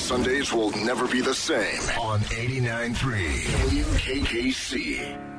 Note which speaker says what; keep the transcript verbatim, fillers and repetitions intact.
Speaker 1: Sundays will never be the same on eighty-nine point three W K K C.